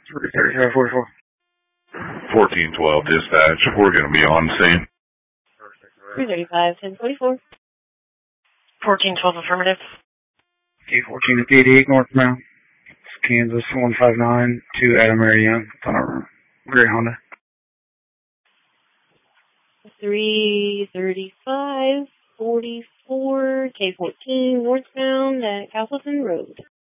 33544. 1412 dispatch. We're going to be on scene. 335, 1044. 1412 affirmative. K14 to 88 northbound. Kansas 159 to Adam Mary Young. It's on a gray Honda. 335, 44, K14 northbound at Castleton Road.